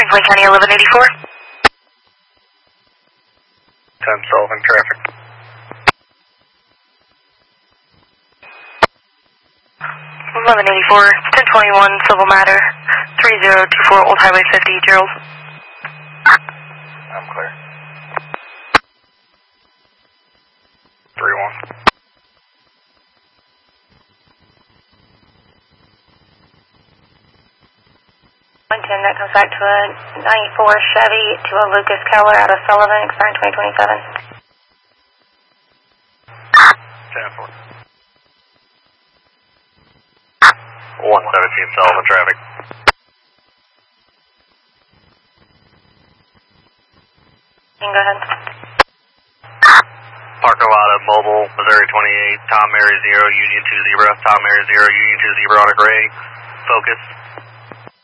Wayne County 1184. 10 Sullivan traffic. 1184, 1021 Civil Matter, 3024 Old Highway 50, Gerald. I'm clear. 3-1. 110, that comes back to a 94 Chevy to a Lucas Keller out of Sullivan, expiring 2027. 10-4. 117 Sullivan traffic. You can go ahead. Parking lot of Mobile, Missouri 28, Tom Mary 0, Union 2 Zebra, Tom Mary 0, Union 2 Zebra on a gray, focus.